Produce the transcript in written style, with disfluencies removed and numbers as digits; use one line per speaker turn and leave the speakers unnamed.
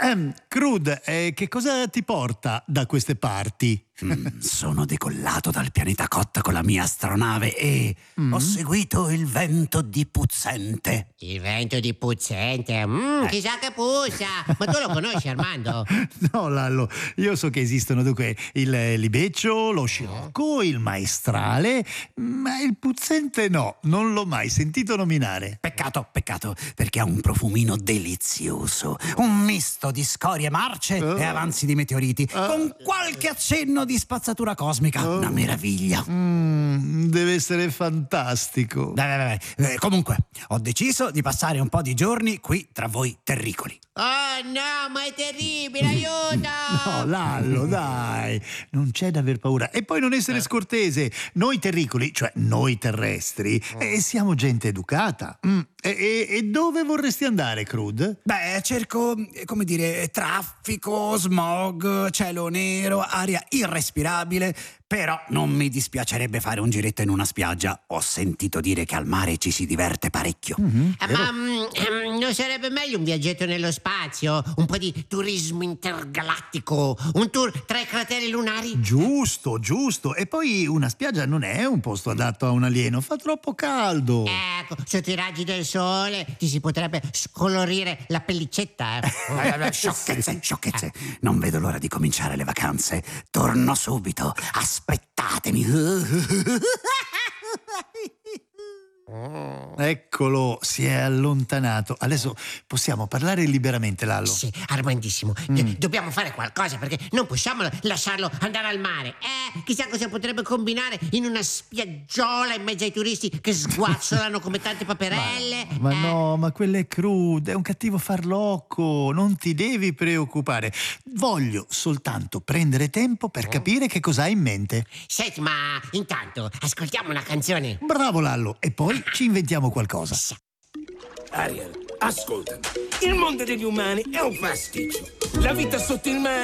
Crude, che cosa ti porta da queste parti?
Sono decollato dal pianeta Cotta con la mia astronave e ho seguito il vento di Puzzente.
Il vento di Puzzente? Chissà che puzza! Ma tu lo conosci, Armando?
No, Lallo, io so che esistono dunque il libeccio, lo scirocco, il maestrale, ma il Puzzente no, non l'ho mai sentito nominare.
Peccato, perché ha un profumino delizioso, un misto di scorie marce e avanzi di meteoriti, con qualche accenno di spazzatura cosmica. Una meraviglia.
Deve essere fantastico.
Comunque, ho deciso di passare un po' di giorni qui tra voi terricoli.
Oh no, ma è terribile, aiuto!
No, Lallo, dai, non c'è da aver paura. E poi non essere scortese. Noi terricoli, cioè noi terrestri, siamo gente educata. E dove vorresti andare, Crude?
Beh, cerco, traffico, smog, cielo nero, aria irrespirabile, però non mi dispiacerebbe fare un giretto in una spiaggia. Ho sentito dire che al mare ci si diverte parecchio.
Ma non sarebbe meglio un viaggetto nello spazio? Un po' di turismo intergalattico? Un tour tra i crateri lunari?
Giusto. E poi una spiaggia non è un posto adatto a un alieno, fa troppo caldo.
Ecco, sotto i raggi del sole ti si potrebbe scolorire la pellicetta.
Sciocchezze. Non vedo l'ora di cominciare le vacanze. Torno subito. Aspettatemi.
Eccolo, si è allontanato. Adesso possiamo parlare liberamente, Lallo.
Sì, Armandissimo. Dobbiamo fare qualcosa perché non possiamo lasciarlo andare al mare. Chissà cosa potrebbe combinare in una spiaggiola in mezzo ai turisti che sguazzolano come tante paperelle.
Ma quello è Crude, è un cattivo farlocco. Non ti devi preoccupare. Voglio soltanto prendere tempo per capire che cosa hai in mente.
Senti, ma intanto ascoltiamo una canzone.
Bravo, Lallo. E poi ci inventiamo qualcosa.
Ariel, ascoltami. Il mondo degli umani è un pasticcio. La vita sotto il mare